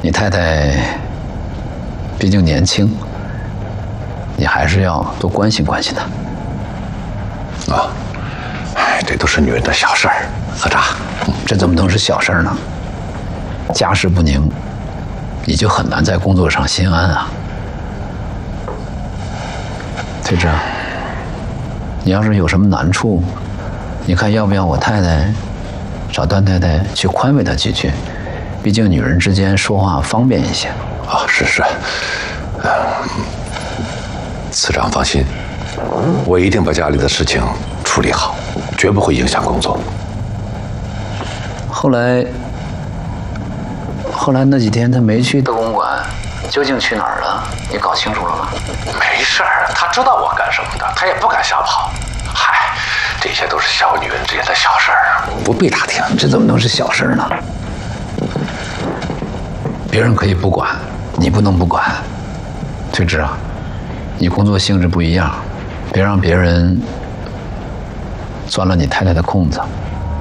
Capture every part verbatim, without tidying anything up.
你太太毕竟年轻，你还是要多关心关心她。 啊，哎，这都是女人的小事儿，何渣。 这怎么能是小事呢？家事不宁，你就很难在工作上心安啊。翠芝，你要是有什么难处，你看要不要我太太找段太太去宽慰她几句？毕竟女人之间说话方便一些。 啊，是是，呃，次长放心，我一定把家里的事情处理好，绝不会影响工作。 后来，后来那几天他没去德公馆，究竟去哪儿了？你搞清楚了吗？ 没事儿，他知道我干什么的，他也不敢瞎跑。嗨，这些都是小女人之间的小事儿，不必打听。 这怎么能是小事呢？别人可以不管，你不能不管。翠芝啊，你工作性质不一样，别让别人钻了你太太的空子。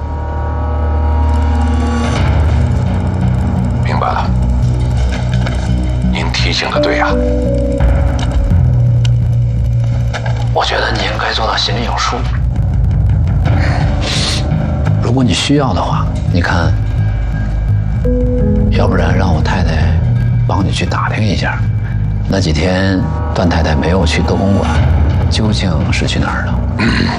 明白了，您提醒的对呀。 我觉得你应该做到心里有数。如果你需要的话，你看，要不然让我太太帮你去打听一下，那几天段太太没有去德公馆，究竟是去哪儿了？